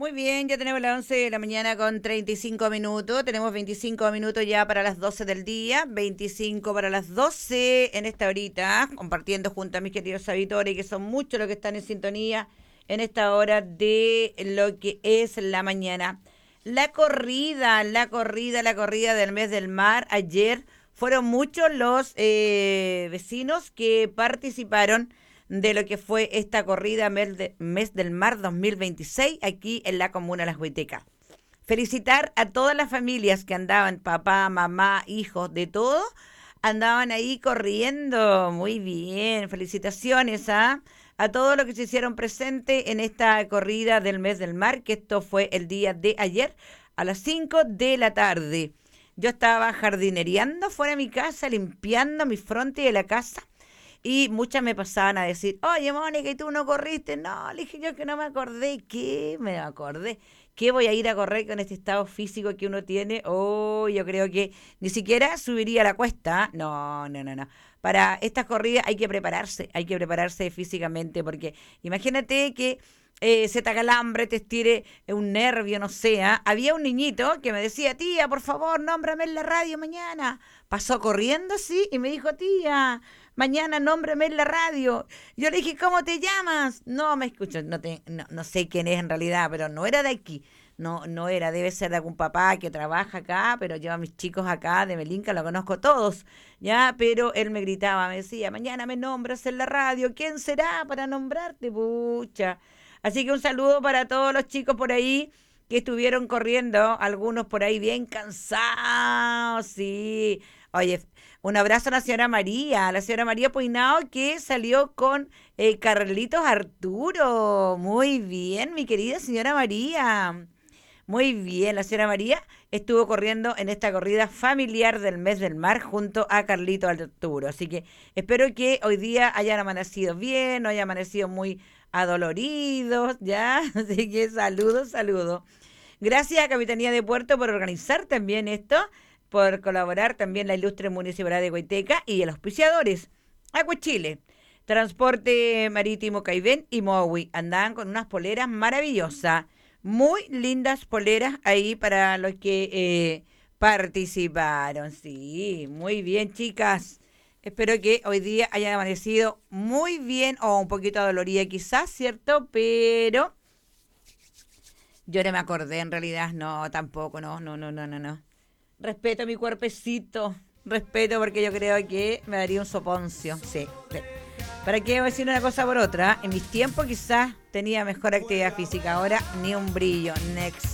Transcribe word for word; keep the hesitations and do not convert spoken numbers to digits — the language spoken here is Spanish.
Muy bien, ya tenemos las once de la mañana con treinta y cinco minutos. Tenemos veinticinco minutos ya para las doce del día, veinticinco para las doce en esta horita, compartiendo junto a mis queridos auditores, que son muchos los que están en sintonía en esta hora de lo que es la mañana. La corrida, la corrida, la corrida del mes del mar. Ayer fueron muchos los eh, vecinos que participaron de lo que fue esta corrida mes, de, mes del mar dos mil veintiséis aquí en la comuna de Las Huitecas. Felicitar a todas las familias que andaban, papá, mamá, hijos, de todo, andaban ahí corriendo. Muy bien, felicitaciones ¿ah? a todos los que se hicieron presente en esta corrida del mes del mar, que esto fue el día de ayer a las cinco de la tarde. Yo estaba jardinereando fuera de mi casa, limpiando mi fronte de la casa. Y muchas me pasaban a decir, oye, Mónica, ¿y tú no corriste? No, le dije yo que no me acordé. ¿Qué? Me acordé. ¿Qué voy a ir a correr con este estado físico que uno tiene? Oh, yo creo que ni siquiera subiría la cuesta. No, no, no, no. Para estas corridas hay que prepararse, hay que prepararse físicamente, porque imagínate que eh, se te acalambre, te estire un nervio, no sé. ¿eh? Había un niñito que me decía, tía, por favor, nómbrame en la radio mañana. Pasó corriendo así y me dijo, tía, mañana nómbrame en la radio. Yo le dije, ¿cómo te llamas? No me escucho, no, te, no, no sé quién es en realidad, pero no era de aquí. No, no era, debe ser de algún papá que trabaja acá, pero yo a mis chicos acá de Melinca lo conozco todos, ¿ya? Pero él me gritaba, me decía, mañana me nombras en la radio, ¿quién será para nombrarte? Pucha. Así que un saludo para todos los chicos por ahí que estuvieron corriendo, algunos por ahí bien cansados, sí. Oye, un abrazo a la señora María, a la señora María Puinao, que salió con eh, Carlitos Arturo. Muy bien, mi querida señora María. Muy bien, la señora María estuvo corriendo en esta corrida familiar del mes del mar junto a Carlito Arturo. Así que espero que hoy día hayan amanecido bien, no hayan amanecido muy adoloridos, ¿ya? Así que saludos, saludos. Gracias a Capitanía de Puerto por organizar también esto, por colaborar también la ilustre Municipalidad de Huayteca y a los auspiciadores. Agua Chile, Transporte Marítimo Caivén y Mowi andaban con unas poleras maravillosas. Muy lindas poleras ahí para los que eh, participaron. Sí, muy bien, chicas. Espero que hoy día hayan amanecido muy bien o un poquito dolorida quizás, ¿cierto? Pero yo no me acordé en realidad. No, tampoco, no, no, no, no, no, no. Respeto a mi cuerpecito. Respeto porque yo creo que me daría un soponcio. Sí, sí. ¿Para qué decir una cosa por otra? En mis tiempos quizás tenía mejor actividad física. Ahora ni un brillo. Next.